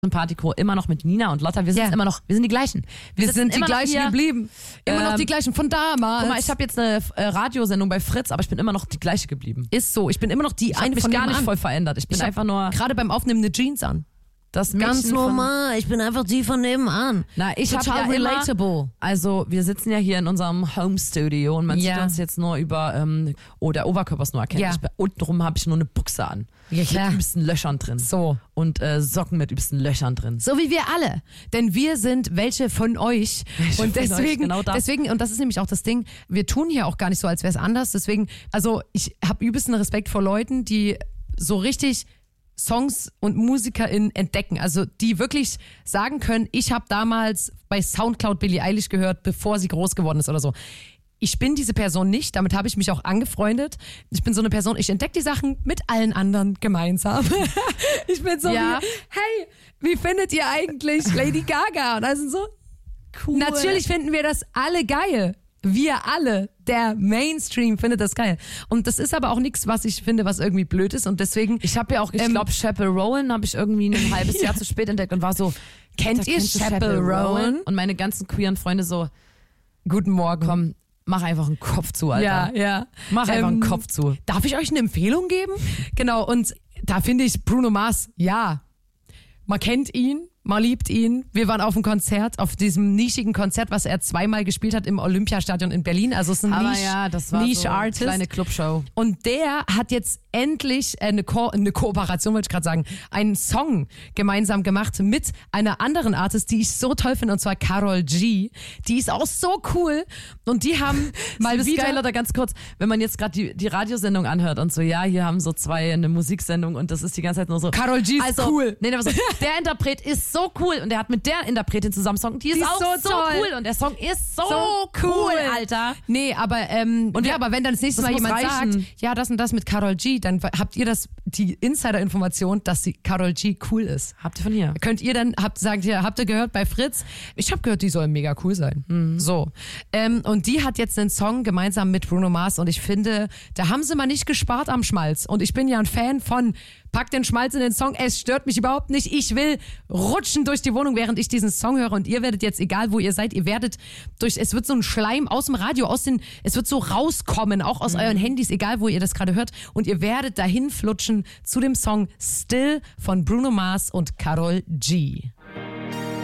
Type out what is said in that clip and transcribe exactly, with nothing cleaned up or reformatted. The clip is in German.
Partycrew immer noch mit Nina und Lotta. Wir sind Ja. immer noch, wir sind die gleichen. Wir, Wir sind die immer noch gleichen hier. geblieben. Immer noch Ähm, die gleichen von damals. Guck mal, ich habe jetzt eine äh, Radiosendung bei Fritz, aber ich bin immer noch die gleiche geblieben. Ist so. Ich bin immer noch die Ich habe eine mich von gar nicht nebenan. voll verändert. Ich bin Ich hab einfach nur gerade beim Aufnehmen eine Jeans an. das Ganz Mädchen von- normal. Ich bin einfach die von nebenan. Na, ich habe Total ja immer, relatable. also wir sitzen ja hier in unserem Home Studio und man Ja. sieht uns jetzt nur über, ähm, oh, der Oberkörper ist nur erkenntlich. Ja. Ich bin- Untenrum habe ich nur eine Buchse an. Ja, klar. Mit übelsten Löchern drin. So. Und äh, Socken mit übelsten Löchern drin. So wie wir alle. Denn wir sind welche von euch. Welche und von euch, deswegen, genau das. deswegen, und das ist nämlich auch das Ding, wir tun hier auch gar nicht so, als wäre es anders. Deswegen, also ich habe übelsten Respekt vor Leuten, die so richtig Songs und MusikerInnen entdecken. Also die wirklich sagen können, ich habe damals bei Soundcloud Billie Eilish gehört, bevor sie groß geworden ist oder so. Ich bin diese Person nicht, damit habe ich mich auch angefreundet. Ich bin so eine Person, ich entdecke die Sachen mit allen anderen gemeinsam. Ich bin so Ja. wie, hey, wie findet ihr eigentlich Lady Gaga? Und also so, Cool. natürlich finden wir das alle geil. Wir alle, der Mainstream findet das geil. Und das ist aber auch nichts, was ich finde, was irgendwie blöd ist. Und deswegen, Ich habe ja auch, ich Ähm, glaube, Chappell-Rowan habe ich irgendwie ein halbes Jahr zu spät entdeckt und war so, Kennt Alter, ihr kennst du Chappell-Rowan? Und meine ganzen queeren Freunde so, guten Morgen. komm, mach einfach einen Kopf zu, Alter. Ja, ja. Mach einfach einen Ähm, Kopf zu. Darf ich euch eine Empfehlung geben? Genau, und da finde ich Bruno Mars, ja. Man kennt ihn, man liebt ihn. Wir waren auf einem Konzert, auf diesem nischigen Konzert, was er zweimal gespielt hat im Olympiastadion in Berlin. Also es ist ein Aber Niche, ja, das war Niche so eine Artist. kleine Clubshow. Und der hat jetzt endlich eine, Ko eine Kooperation, wollte ich gerade sagen, einen Song gemeinsam gemacht mit einer anderen Artist, die ich so toll finde, und zwar Karol G. Die ist auch so cool. Und die haben mal Mal wieder... geil, oder ganz kurz, wenn man jetzt gerade die, die Radiosendung anhört und so, ja, hier haben so zwei eine Musiksendung und das ist die ganze Zeit nur so. Karol G ist also, cool. Nee, aber so, der Interpret ist so cool und der hat mit der Interpretin zusammen Song, die ist, Die ist auch so so, toll. cool und der Song ist so, So cool, cool. Alter. Nee, aber ähm, und ja, wir- aber wenn dann das nächste das Mal muss jemand reichen. sagt, ja, das und das mit Karol G, dann habt ihr das die Insider-Information, dass die Karol G cool ist. Habt ihr von hier? Könnt ihr dann, habt, sagt ihr, habt ihr gehört bei Fritz? Ich habe gehört, die soll mega cool sein. Mhm. So. Ähm, und die hat jetzt einen Song gemeinsam mit Bruno Mars und ich finde, da haben sie mal nicht gespart am Schmalz. Und ich bin ja ein Fan von, pack den Schmalz in den Song, es stört mich überhaupt nicht. Ich will rutschen durch die Wohnung, während ich diesen Song höre und ihr werdet jetzt, egal wo ihr seid, ihr werdet durch, es wird so ein Schleim aus dem Radio, aus den, es wird so rauskommen, auch aus euren Handys, egal wo ihr das gerade hört und ihr werdet dahin flutschen zu dem Song Still von Bruno Mars und Karol G.